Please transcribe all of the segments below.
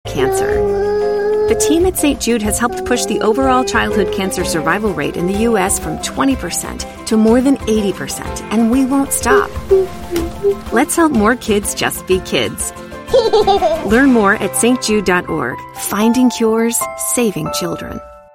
cancer. The team at St. Jude has helped push the overall childhood cancer survival rate in the U.S. from 20% to more than 80%, and we won't stop. Let's help more kids just be kids. Learn more at stjude.org. Finding cures, saving children.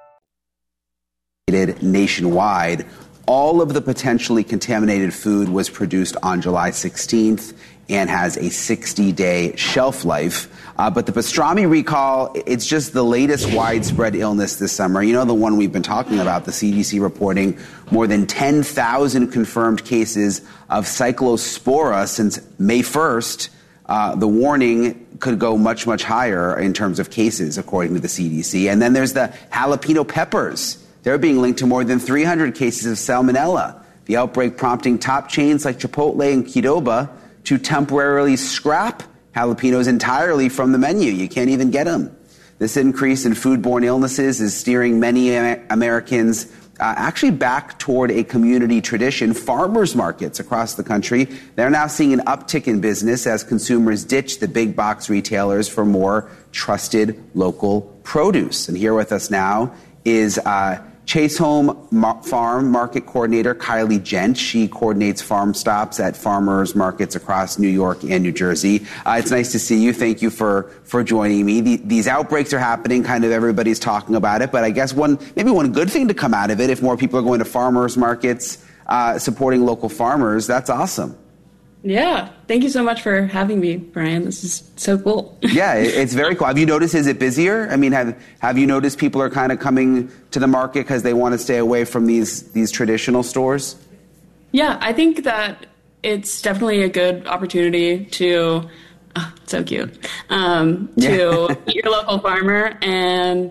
Nationwide, all of the potentially contaminated food was produced on July 16th and has a 60-day shelf life. But the pastrami recall, it's just the latest widespread illness this summer. You know, the one we've been talking about, the CDC reporting more than 10,000 confirmed cases of Cyclospora since May 1st. The warning could go much, much higher in terms of cases, according to the CDC. And then there's the jalapeno peppers. They're being linked to more than 300 cases of salmonella. The outbreak prompting top chains like Chipotle and Qdoba to temporarily scrap jalapenos entirely from the menu. You can't even get them. This increase in foodborne illnesses is steering many Americans actually back toward a community tradition. Farmers markets across the country, they're now seeing an uptick in business as consumers ditch the big box retailers for more trusted local produce. And here with us now is Chase Home Farm Market Coordinator Kylie Gent. She coordinates farm stops at farmers markets across New York and New Jersey. It's nice to see you. Thank you for joining me. These outbreaks are happening. Kind of everybody's talking about it. But I guess maybe one good thing to come out of it, if more people are going to farmers markets, supporting local farmers, that's awesome. Yeah. Thank you so much for having me, Brian. This is so cool. Yeah, it's very cool. Have you noticed, is it busier? I mean, have you noticed people are kind of coming to the market because they want to stay away from these traditional stores? Yeah, I think that it's definitely a good opportunity to, so cute, to meet your local farmer and,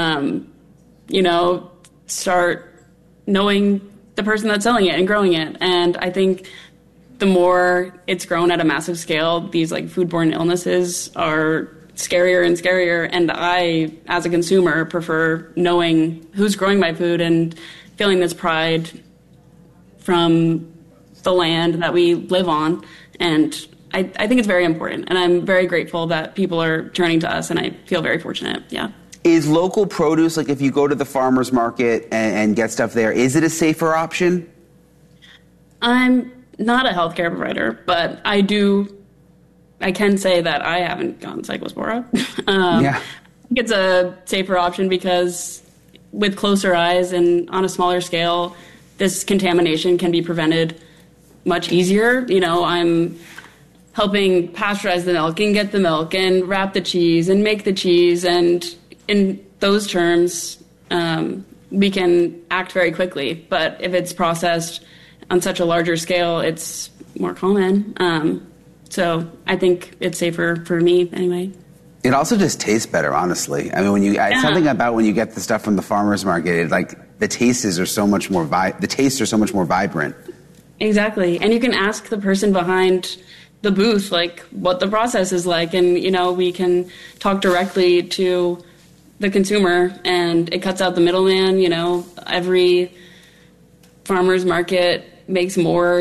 start knowing the person that's selling it and growing it. And I think the more it's grown at a massive scale, these like foodborne illnesses are scarier and scarier. And I, as a consumer, prefer knowing who's growing my food and feeling this pride from the land that we live on. And I think it's very important. And I'm very grateful that people are turning to us, and I feel very fortunate. Yeah. Is local produce, like if you go to the farmer's market and get stuff there, is it a safer option? I'm not a healthcare provider, but I can say that I haven't gotten Cyclospora. I think it's a safer option because with closer eyes and on a smaller scale, this contamination can be prevented much easier. You know, I'm helping pasteurize the milk and get the milk and wrap the cheese and make the cheese. And in those terms, we can act very quickly. But if it's processed on such a larger scale, it's more common. So I think it's safer for me anyway. It also just tastes better, honestly. I mean, something about when you get the stuff from the farmer's market, the tastes are so much more vibrant. Exactly. And you can ask the person behind the booth, like, what the process is like. And, we can talk directly to the consumer, and it cuts out the middleman. Every farmer's market makes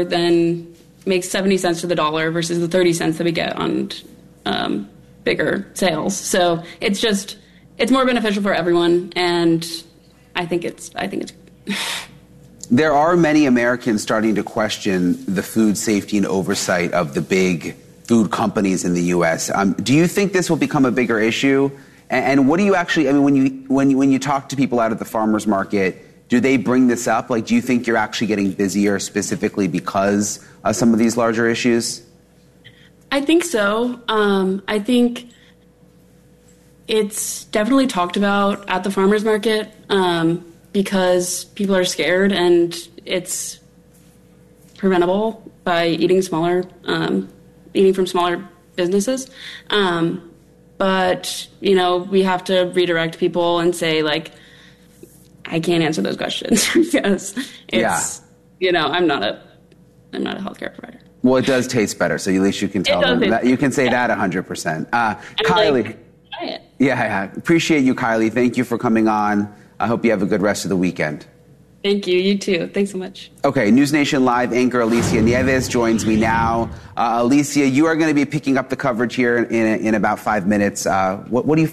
70 cents to the dollar versus the 30 cents that we get on bigger sales. So it's more beneficial for everyone, and I think it's There are many Americans starting to question the food safety and oversight of the big food companies in the U.S. Do you think this will become a bigger issue? And what do you actually, when you talk to people out at the farmer's market, do they bring this up? Like, do you think you're actually getting busier specifically because of some of these larger issues? I think so. I think it's definitely talked about at the farmer's market because people are scared, and it's preventable by eating from smaller businesses. But, we have to redirect people and say, like, I can't answer those questions because I'm not a healthcare provider. Well, it does taste better, so at least you can tell them that. You can say that 100%. Kylie, try it. Yeah, appreciate you, Kylie. Thank you for coming on. I hope you have a good rest of the weekend. Thank you. You too. Thanks so much. Okay, News Nation Live anchor Alicia Nieves joins me now. Alicia, you are going to be picking up the coverage here in about 5 minutes. What do you